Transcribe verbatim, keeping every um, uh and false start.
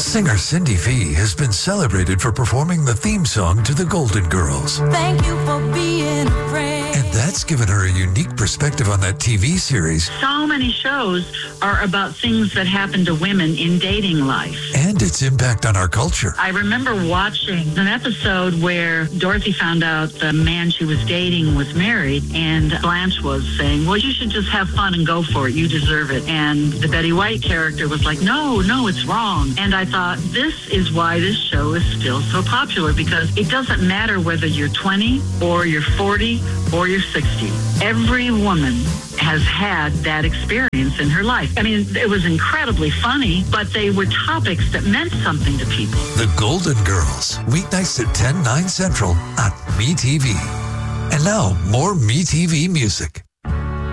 Singer Cindy V has been celebrated for performing the theme song to the Golden Girls. Thank you for being a friend. And that's given her a unique perspective on that T V series. So many shows are about things that happen to women in dating life. And its impact on our culture. I remember watching an episode where Dorothy found out the man she was dating was married, and Blanche was saying, well, you should just have fun and go for it. You deserve it. And the Betty White character was like, no, no, it's wrong. And I thought, this is why this show is still so popular, because it doesn't matter whether you're twenty or you're forty or you're sixty. Every woman has had that experience in her life. I mean, it was incredibly funny, but they were topics that meant something to people. The Golden Girls, weeknights at ten, nine Central on MeTV. And now, more MeTV music.